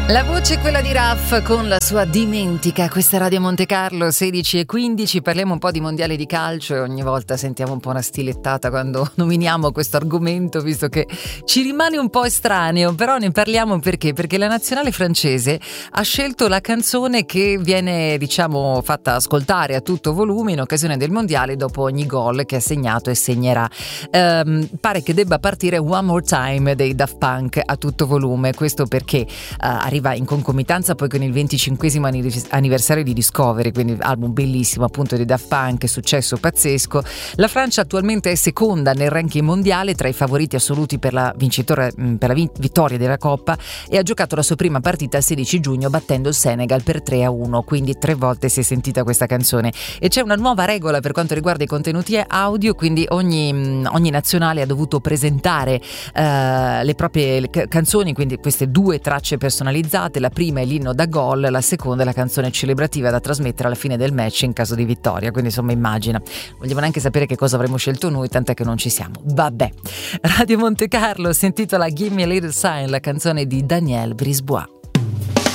La voce è quella di Raff con la sua Dimentica. Questa è Radio Monte Carlo, 16:15. Parliamo un po' di mondiale di calcio e ogni volta sentiamo un po' una stilettata quando nominiamo questo argomento, visto che ci rimane un po' estraneo, però ne parliamo perché la nazionale francese ha scelto la canzone che viene, diciamo, fatta ascoltare a tutto volume in occasione del mondiale dopo ogni gol che ha segnato e segnerà. Pare che debba partire One More Time dei Daft Punk a tutto volume, questo perché arriva in concomitanza poi con il 25esimo anniversario di Discovery, quindi album bellissimo appunto di Daft Punk, successo pazzesco. La Francia attualmente è seconda nel ranking mondiale tra i favoriti assoluti per la vittoria della Coppa e ha giocato la sua prima partita il 16 giugno battendo il Senegal per 3-1, quindi 3 volte si è sentita questa canzone. E c'è una nuova regola per quanto riguarda i contenuti audio, quindi ogni nazionale ha dovuto presentare le proprie canzoni, quindi queste 2 tracce personalizzate. La prima è l'inno da gol, la seconda è la canzone celebrativa da trasmettere alla fine del match in caso di vittoria, quindi insomma immagina, vogliamo neanche sapere che cosa avremmo scelto noi, tant'è che non ci siamo. Vabbè, Radio Monte Carlo si intitola Give Me a Little Sign, la canzone di Daniel Brisebois.